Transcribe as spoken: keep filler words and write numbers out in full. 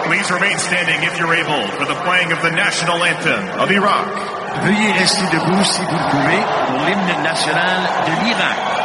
Please remain standing if you're able for the playing of the national anthem of Iraq. Veuillez rester debout si vous le pouvez pour l'hymne national de l'Irak.